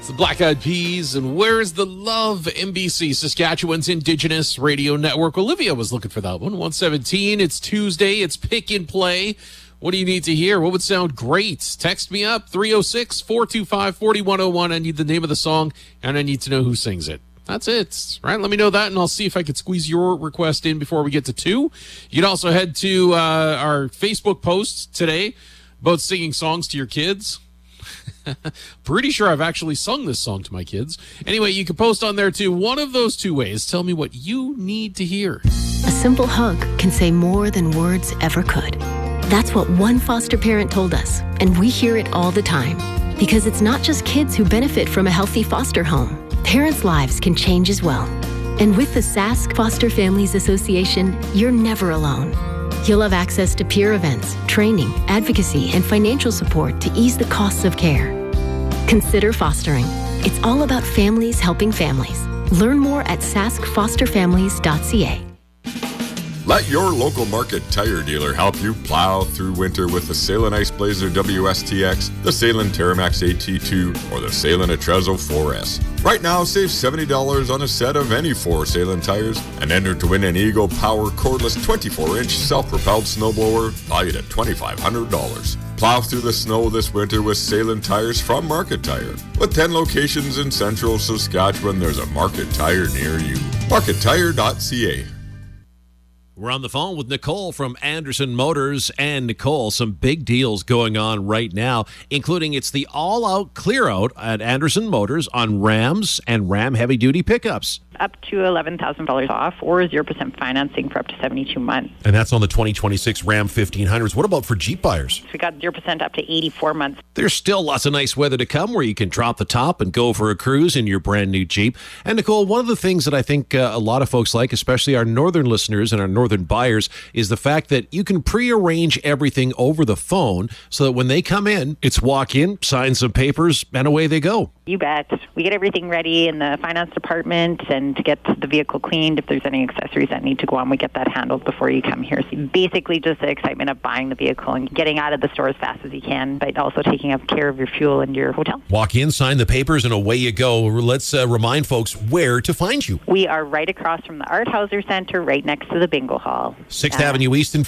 It's the Black Eyed Peas and Where's the Love? NBC, Saskatchewan's Indigenous Radio Network. Olivia was looking for that one. 117. It's Tuesday. It's Pick and Play. What do you need to hear? What would sound great? Text me up, 306-425-4101. I need the name of the song, and I need to know who sings it. That's it, right? Let me know that, and I'll see if I could squeeze your request in before we get to 2. You can also head to our Facebook post today about singing songs to your kids. Pretty sure I've actually sung this song to my kids. Anyway, you can post on there too. One of those two ways. Tell me what you need to hear. A simple hug can say more than words ever could. That's what one foster parent told us, and we hear it all the time. Because it's not just kids who benefit from a healthy foster home. Parents' lives can change as well. And with the Sask Foster Families Association, you're never alone. You'll have access to peer events, training, advocacy, and financial support to ease the costs of care. Consider fostering. It's all about families helping families. Learn more at saskfosterfamilies.ca. Let your local Market Tire dealer help you plow through winter with the Salem Ice Blazer WSTX, the Salem Terramax AT2, or the Salem Atrezo 4S. Right now, save $70 on a set of any 4 Salem tires and enter to win an Eagle Power cordless 24-inch self-propelled snowblower valued at $2,500. Plow through the snow this winter with Salem tires from Market Tire. With 10 locations in central Saskatchewan, there's a Market Tire near you. MarketTire.ca. We're on the phone with Nicole from Anderson Motors. And Nicole, some big deals going on right now, including it's the all-out clear-out at Anderson Motors on Rams and Ram heavy-duty pickups. Up to $11,000 off or 0% financing for up to 72 months. And that's on the 2026 Ram 1500s. What about for Jeep buyers? So we got 0% up to 84 months. There's still lots of nice weather to come where you can drop the top and go for a cruise in your brand new Jeep. And Nicole, one of the things that I think a lot of folks like, especially our northern listeners and our northern buyers, is the fact that you can pre-arrange everything over the phone so that when they come in, it's walk in, sign some papers, and away they go. You bet. We get everything ready in the finance department, and to get the vehicle cleaned, if there's any accessories that need to go on, we get that handled before you come here. So basically just the excitement of buying the vehicle and getting out of the store as fast as you can, but also taking up care of your fuel and your hotel. Walk in, sign the papers, and away you go. Let's remind folks where to find you. We are right across from the Art Hauser Center, right next to the bingo hall. 6th Avenue East in